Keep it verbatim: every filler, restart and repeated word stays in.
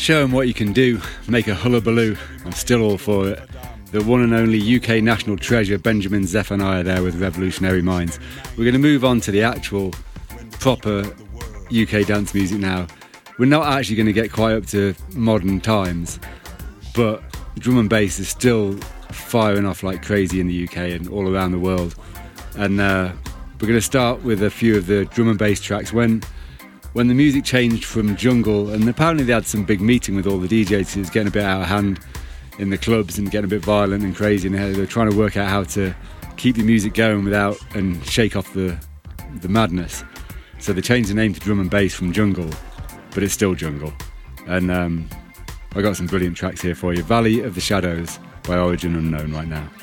show 'em what you can do, make a hullabaloo. I'm still all for it. The one and only U K national treasure, Benjamin Zephaniah, there with Revolutionary Minds. We're going to move on to the actual proper U K dance music now. We're not actually going to get quite up to modern times, but drum and bass is still firing off like crazy in the U K and all around the world. And uh, we're going to start with a few of the drum and bass tracks. When when the music changed from jungle, and apparently they had some big meeting with all the D Js, it was getting a bit out of hand in the clubs and getting a bit violent and crazy, and they were trying to work out how to keep the music going without and shake off the the madness. So they changed the name to drum and bass from jungle, but it's still jungle. And um, I got some brilliant tracks here for you. Valley of the Shadows by Origin Unknown right now.